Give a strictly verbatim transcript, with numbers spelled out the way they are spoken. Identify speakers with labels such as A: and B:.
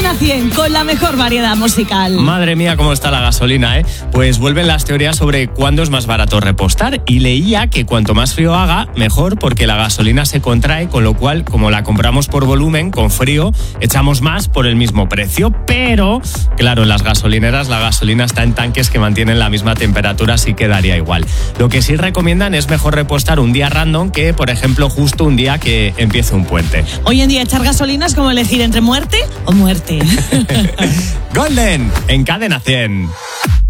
A: Cadena cien, con la mejor variedad musical.
B: Madre mía, cómo está la gasolina, ¿eh? Pues vuelven las teorías sobre cuándo es más barato repostar. Y leía que cuanto más frío haga, mejor, porque la gasolina se contrae, con lo cual, como la compramos por volumen, con frío, echamos más por el mismo precio. Pero, claro, en las gasolineras la gasolina está en tanques que mantienen la misma temperatura, así que daría igual. Lo que sí recomiendan es mejor repostar un día random que, por ejemplo, justo un día que empiece un puente.
A: Hoy en día echar gasolina es como elegir entre muerte o muerte.
B: Golden, en Cadena cien.